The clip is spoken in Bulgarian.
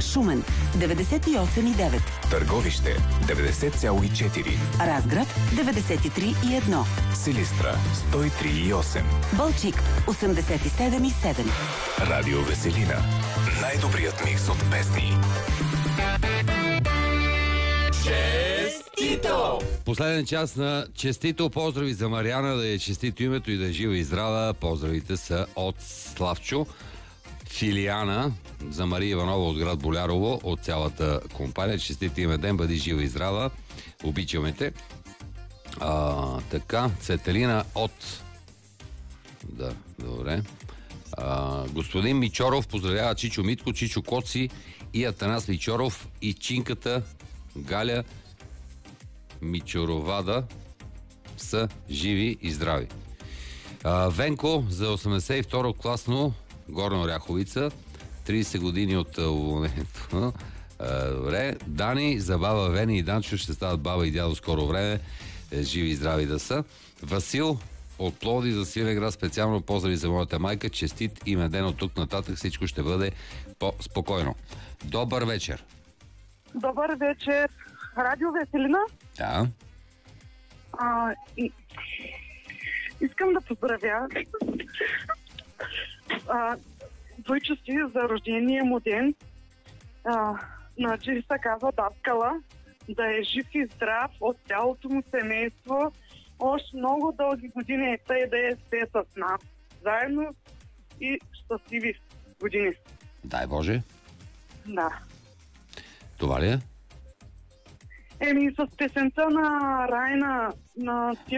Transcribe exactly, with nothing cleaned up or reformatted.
Шумен деветдесет и осем и девет, Търговище деветдесет цяло и четири, Разград деветдесет и три и едно, Силистра сто и три и осем, Балчик осемдесет и седем и седем. Радио Веселина. Най-добрият микс от песни. Честито! Последен час на Честито. Поздрави за Мариана, да е честито името и да е жива и здрава. Поздравите са от Славчо, Филиана, за Мария Иванова от град Болярово, от цялата компания. Честити име ден, бъди жива и здрава. Обичаме те. А, така, Цветелина от... Да, добре. А, господин Мичоров поздравява Чичо Митко, Чичо Коци и Атанас Мичоров и чинката Галя Мичоровада са живи и здрави. А, Венко за осемдесет и второ класно, Горна Оряховица, трийсет години от уволнението. Добре. Дани за баба Вени и Данчо ще стават баба и дядо скоро време. Е, живи и здрави да са. Васил от Пловдив за Свиленград, специално поздрави за моята майка. Честит име ден, от тук нататък всичко ще бъде по-спокойно. Добър вечер. Добър вечер. Радио Веселина? Да. А, и... Искам да поздравя а, Войчо си за рождения му ден. А, значи се казва Даскала. Да е жив и здрав от цялото му семейство. Още много дълги години е тъй да е все с нас. Заедно и щастливи години. Дай Боже. Да. Това ли е? Еми, с песента на Райна на